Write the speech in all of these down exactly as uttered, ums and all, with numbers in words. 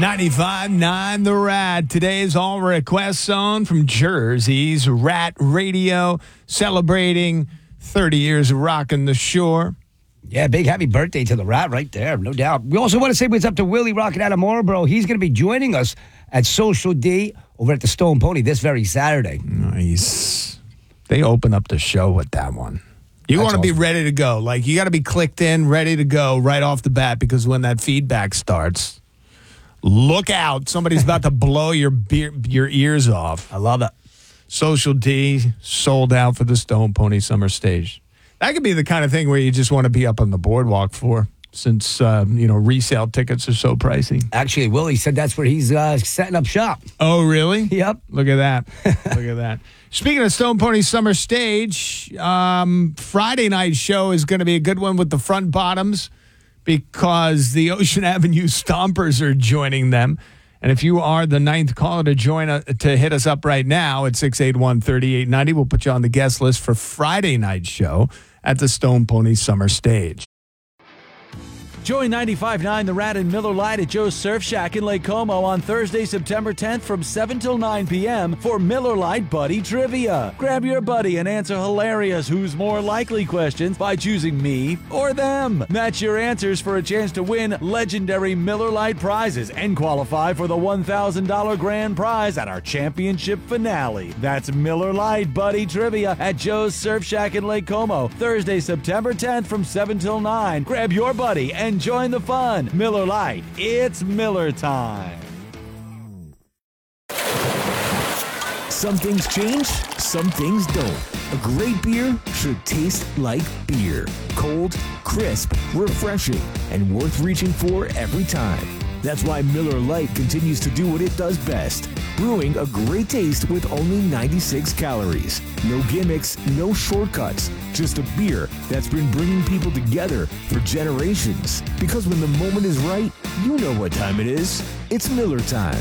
ninety-five point nine The Rat. Today's All Request Zone from Jersey's Rat Radio, celebrating thirty years of rocking the shore. Yeah, big happy birthday to The Rat right there, no doubt. We also want to say what's up to Willie rocking out of Marlboro. He's going to be joining us at Social D over at the Stone Pony this very Saturday. Nice. They open up the show with that one. You want to be ready to go. Like, you got to be clicked in, ready to go right off the bat, because when that feedback starts, look out. Somebody's about to blow your beer, your ears off. I love it. Social D sold out for the Stone Pony Summer Stage. That could be the kind of thing where you just want to be up on the boardwalk for, since, um, you know, resale tickets are so pricey. Actually, Willie said that's where he's uh, setting up shop. Oh, really? Yep. Look at that. Look at that. Speaking of Stone Pony Summer Stage, um, Friday night show is going to be a good one with the Front Bottoms, because the Ocean Avenue Stompers are joining them. And if you are the ninth caller to join uh, to hit us up right now at six eight one, three eight nine zero, we'll put you on the guest list for Friday night show at the Stone Pony Summer Stage. Join ninety-five point nine The Rat and Miller Lite at Joe's Surf Shack in Lake Como on Thursday, September tenth from seven till nine p.m. for Miller Lite Buddy Trivia. Grab your buddy and answer hilarious who's more likely questions by choosing me or them. Match your answers for a chance to win legendary Miller Lite prizes and qualify for the one thousand dollars grand prize at our championship finale. That's Miller Lite Buddy Trivia at Joe's Surf Shack in Lake Como, Thursday, September tenth from seven till nine. Grab your buddy and join the fun. Miller Lite, it's Miller time. Some things change, some things don't. A great beer should taste like beer. Cold, crisp, refreshing, and worth reaching for every time. That's why Miller Lite continues to do what it does best. Brewing a great taste with only ninety-six calories. No gimmicks, no shortcuts. Just a beer that's been bringing people together for generations. Because when the moment is right, you know what time it is. It's Miller time.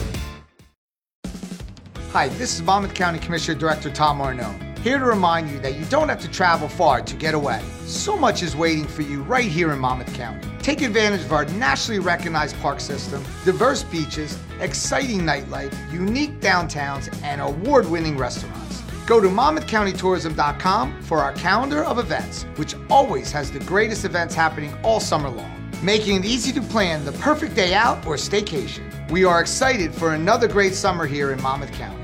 Hi, this is Monmouth County Commissioner Director Tom Arnone, here to remind you that you don't have to travel far to get away. So much is waiting for you right here in Monmouth County. Take advantage of our nationally recognized park system, diverse beaches, exciting nightlife, unique downtowns, and award-winning restaurants. Go to monmouth county tourism dot com for our calendar of events, which always has the greatest events happening all summer long, making it easy to plan the perfect day out or staycation. We are excited for another great summer here in Monmouth County.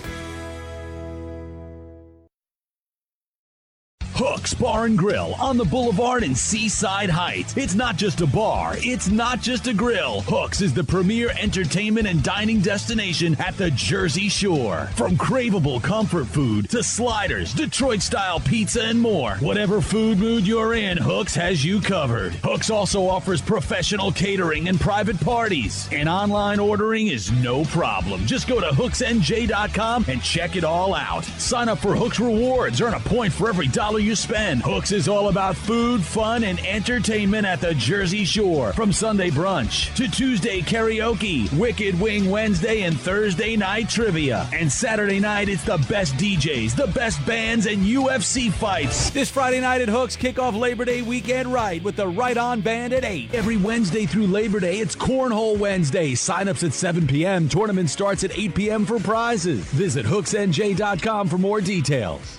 Hooks Bar and Grill on the Boulevard in Seaside Heights. It's not just a bar, it's not just a grill. Hooks is the premier entertainment and dining destination at the Jersey Shore. From craveable comfort food to sliders, Detroit-style pizza, and more. Whatever food mood you're in, Hooks has you covered. Hooks also offers professional catering and private parties. And online ordering is no problem. Just go to hooks n j dot com and check it all out. Sign up for Hooks Rewards. Earn a point for every dollar you spend. Hooks is all about food, fun, and entertainment at the Jersey Shore. From Sunday brunch to Tuesday karaoke, Wicked Wing Wednesday, and Thursday night trivia. And Saturday night, it's the best D Js, the best bands, and U F C fights. This Friday night at Hooks, kick off Labor Day weekend right with the Right On Band at eight. Every Wednesday through Labor Day, it's Cornhole Wednesday. Sign-ups at seven p.m. Tournament starts at eight p.m. for prizes. Visit hooks n j dot com for more details.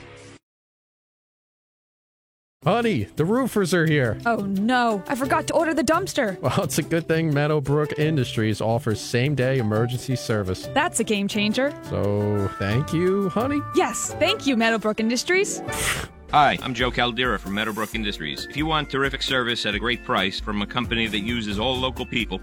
Honey, the roofers are here. Oh no, I forgot to order the dumpster. Well, it's a good thing Meadowbrook Industries offers same-day emergency service. That's a game changer. So, thank you, honey? Yes, thank you, Meadowbrook Industries. Hi, I'm Joe Caldera from Meadowbrook Industries. If you want terrific service at a great price from a company that uses all local people,